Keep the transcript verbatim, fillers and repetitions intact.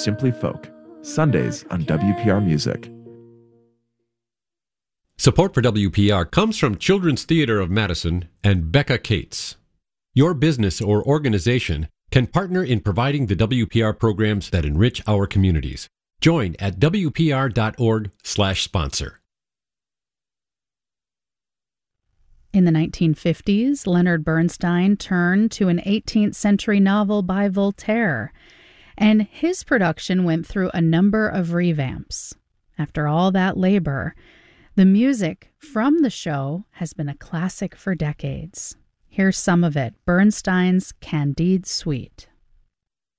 Simply Folk, Sundays on W P R Music. Support for W P R comes from Children's Theater of Madison and Becca Cates. Your business or organization can partner in providing the W P R programs that enrich our communities. Join at W P R dot org slash sponsor. In the nineteen fifties, Leonard Bernstein turned to an eighteenth century novel by Voltaire, and his production went through a number of revamps. After all that labor, the music from the show has been a classic for decades. Here's some of it, Bernstein's Candide Suite.